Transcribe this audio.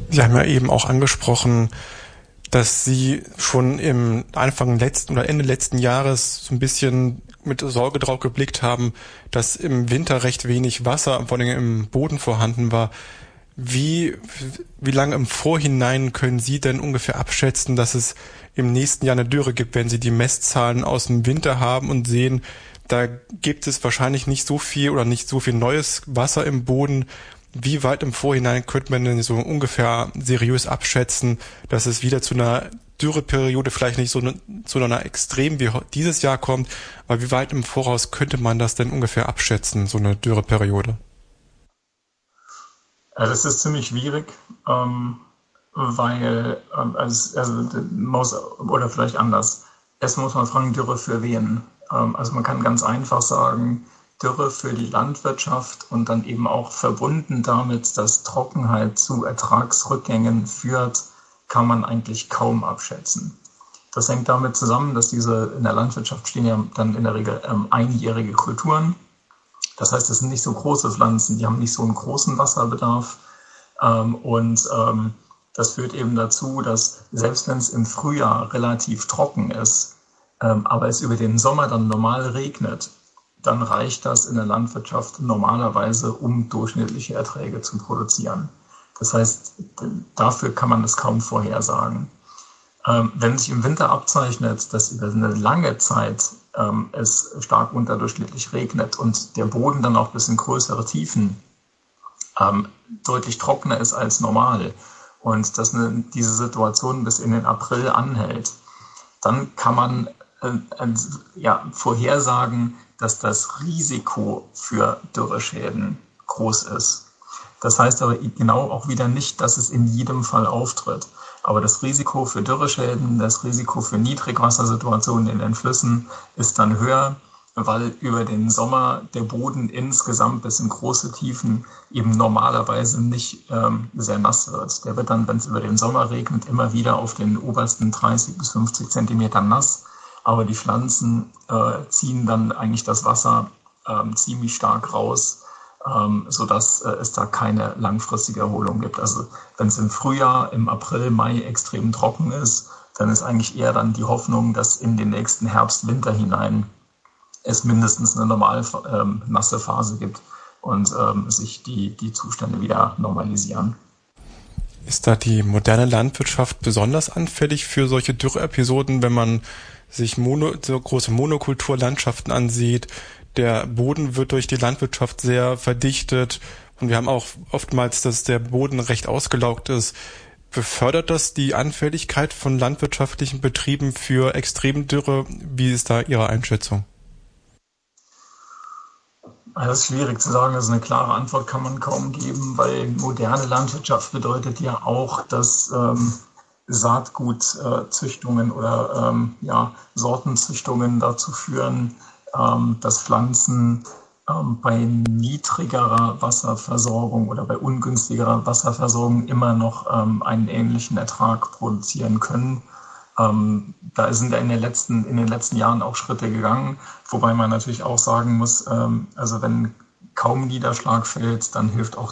Sie haben ja eben auch angesprochen, dass Sie schon im Anfang letzten oder Ende letzten Jahres so ein bisschen mit Sorge drauf geblickt haben, dass im Winter recht wenig Wasser, vor allem im Boden vorhanden war. Wie, wie lange im Vorhinein können Sie denn ungefähr abschätzen, dass es im nächsten Jahr eine Dürre gibt, wenn Sie die Messzahlen aus dem Winter haben und sehen, da gibt es wahrscheinlich nicht so viel oder nicht so viel neues Wasser im Boden. Wie weit im Vorhinein könnte man denn so ungefähr seriös abschätzen, dass es wieder zu einer Dürreperiode, vielleicht nicht zu einer Extrem wie dieses Jahr kommt, aber wie weit im Voraus könnte man das denn ungefähr abschätzen, so eine Dürreperiode? Das ist ziemlich schwierig, weil, oder vielleicht anders. Erstmal muss man fragen, Dürre für wen? Also man kann ganz einfach sagen, Dürre für die Landwirtschaft und dann eben auch verbunden damit, dass Trockenheit zu Ertragsrückgängen führt, kann man eigentlich kaum abschätzen. Das hängt damit zusammen, dass in der Landwirtschaft stehen ja dann in der Regel einjährige Kulturen. Das heißt, es sind nicht so große Pflanzen, die haben nicht so einen großen Wasserbedarf. Das führt eben dazu, dass selbst wenn es im Frühjahr relativ trocken ist, aber es über den Sommer dann normal regnet, dann reicht das in der Landwirtschaft normalerweise, um durchschnittliche Erträge zu produzieren. Das heißt, dafür kann man das kaum vorhersagen. Wenn sich im Winter abzeichnet, dass über eine lange Zeit es stark unterdurchschnittlich regnet und der Boden dann auch bis in größere Tiefen deutlich trockener ist als normal und dass diese Situation bis in den April anhält, dann kann man vorhersagen, dass das Risiko für Dürreschäden groß ist. Das heißt aber genau auch wieder nicht, dass es in jedem Fall auftritt. Aber das Risiko für Dürreschäden, das Risiko für Niedrigwassersituationen in den Flüssen ist dann höher, weil über den Sommer der Boden insgesamt bis in große Tiefen eben normalerweise nicht sehr nass wird. Der wird dann, wenn es über den Sommer regnet, immer wieder auf den obersten 30 bis 50 Zentimetern nass. Aber die Pflanzen ziehen dann eigentlich das Wasser ziemlich stark raus, sodass es da keine langfristige Erholung gibt. Also wenn es im Frühjahr, im April, Mai extrem trocken ist, dann ist eigentlich eher dann die Hoffnung, dass in den nächsten Herbst, Winter hinein es mindestens eine normal nasse Phase gibt und sich die Zustände wieder normalisieren. Ist da die moderne Landwirtschaft besonders anfällig für solche Dürreepisoden, wenn man sich so große Monokulturlandschaften ansieht? Der Boden wird durch die Landwirtschaft sehr verdichtet und wir haben auch oftmals, dass der Boden recht ausgelaugt ist. Befördert das die Anfälligkeit von landwirtschaftlichen Betrieben für Extremdürre? Wie ist da Ihre Einschätzung? Das ist schwierig zu sagen, also eine klare Antwort kann man kaum geben, weil moderne Landwirtschaft bedeutet ja auch, dass Saatgutzüchtungen oder Sortenzüchtungen dazu führen, dass Pflanzen bei niedrigerer Wasserversorgung oder bei ungünstigerer Wasserversorgung immer noch einen ähnlichen Ertrag produzieren können. Da sind ja in den letzten Jahren auch Schritte gegangen, wobei man natürlich auch sagen muss, also wenn kaum Niederschlag fällt, dann hilft auch